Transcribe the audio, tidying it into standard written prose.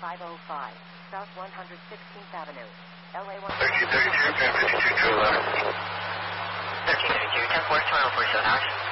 505 South 116th Avenue, LA 1. 1332, 1052, 211. 1332, 10 4, 204, 7 hours.